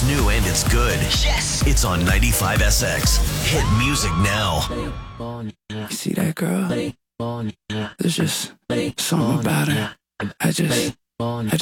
It's new and it's good. Yes! It's on 95SX. Hit music now. You see that girl? There's just something about her. I just